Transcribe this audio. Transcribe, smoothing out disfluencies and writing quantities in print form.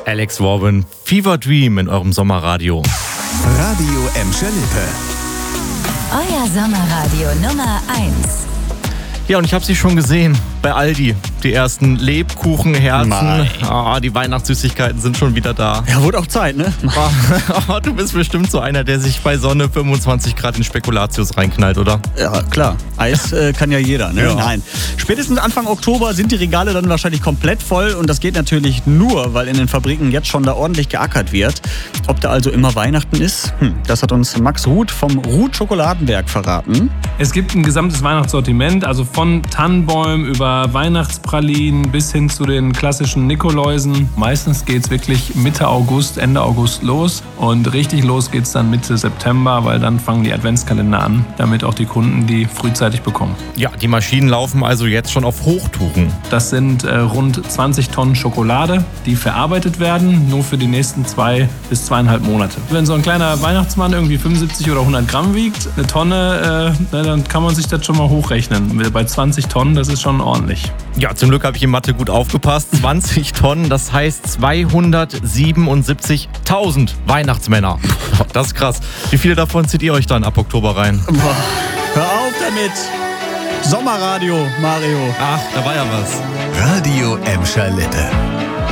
Alex Warren, Fever Dream in eurem Sommerradio. Radio Emscher Lippe. Euer Sommerradio Nummer 1. Ja, und ich habe sie schon gesehen bei Aldi. Die ersten Lebkuchenherzen. Die Weihnachtssüßigkeiten sind schon wieder da. Ja, wurde auch Zeit, ne? Du bist bestimmt so einer, der sich bei Sonne 25 Grad in Spekulatius reinknallt, oder? Ja, klar. Eis kann ja jeder, ne? Ja. Nein. Spätestens Anfang Oktober sind die Regale dann wahrscheinlich komplett voll und das geht natürlich nur, weil in den Fabriken jetzt schon da ordentlich geackert wird. Ob da also immer Weihnachten ist, das hat uns Max Ruth vom Ruth Schokoladenwerk verraten. Es gibt ein gesamtes Weihnachtssortiment, also von Tannenbäumen über Weihnachtspralinen bis hin zu den klassischen Nikoläusen. Meistens geht es wirklich Mitte August, Ende August los und richtig los geht es dann Mitte September, weil dann fangen die Adventskalender an, damit auch die Kunden die frühzeitig bekommen. Ja, die Maschinen laufen also jetzt schon auf Hochtouren. Das sind rund 20 Tonnen Schokolade, die verarbeitet werden, nur für die nächsten 2 bis 2,5 Monate. Wenn so ein kleiner Weihnachtsmann irgendwie 75 oder 100 Gramm wiegt, eine Tonne, dann kann man sich das schon mal hochrechnen. Bei 20 Tonnen, das ist schon ordentlich. Ja, zum Glück habe ich in Mathe gut aufgepasst. 20 Tonnen, das heißt 277.000 Weihnachtsmänner. Das ist krass. Wie viele davon zieht ihr euch dann ab Oktober rein? Boah, hör auf damit! Sommerradio, Mario. Ach, da war ja was. Radio Emscher Lippe.